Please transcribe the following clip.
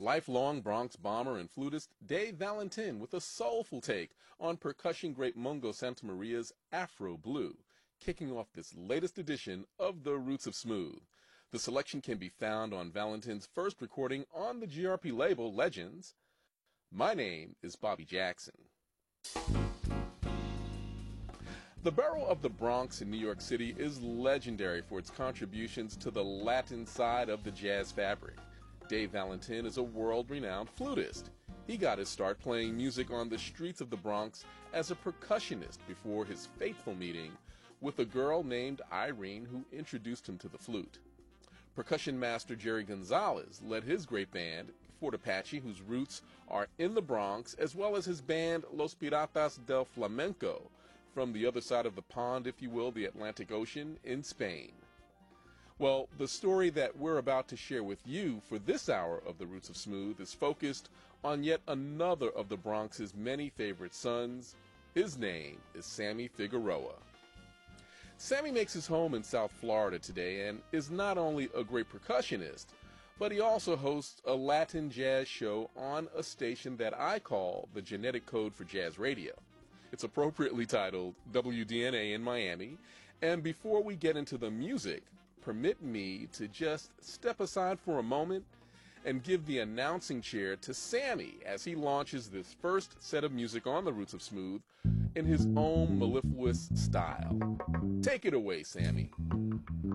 lifelong Bronx bomber and flutist Dave Valentin with a soulful take on percussion great Mungo Santamaria's Afro Blue, kicking off this latest edition of The Roots of Smooth. The selection can be found on Valentin's first recording on the GRP label Legends. My name is Bobby Jackson. The borough of the Bronx in New York City is legendary for its contributions to the Latin side of the jazz fabric. Dave Valentin is a world-renowned flutist. He got his start playing music on the streets of the Bronx as a percussionist before his fateful meeting with a girl named Irene who introduced him to the flute. Percussion master Jerry Gonzalez led his great band, Fort Apache, whose roots are in the Bronx, as well as his band Los Piratas del Flamenco, from the other side of the pond, if you will, the Atlantic Ocean, in Spain. Well, the story that we're about to share with you for this hour of The Roots of Smooth is focused on yet another of the Bronx's many favorite sons. His name is Sammy Figueroa. Sammy makes his home in South Florida today and is not only a great percussionist, but he also hosts a Latin jazz show on a station that I call the Genetic Code for Jazz Radio. It's appropriately titled WDNA in Miami. And before we get into the music, permit me to just step aside for a moment and give the announcing chair to Sammy as he launches this first set of music on The Roots of Smooth in his own mellifluous style. Take it away, Sammy.